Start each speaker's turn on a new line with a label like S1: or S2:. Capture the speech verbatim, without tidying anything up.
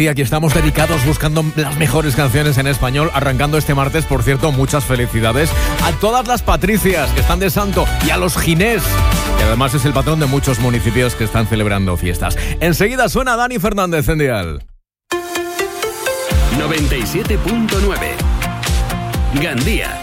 S1: Y aquí estamos dedicados buscando las mejores canciones en español, arrancando este martes. Por cierto, muchas felicidades a todas las Patricias que están de santo y a los Ginés, que además es el patrón de muchos municipios que están celebrando fiestas. Enseguida suena Dani Fernández en Dial.
S2: noventa y siete punto nueve Gandía.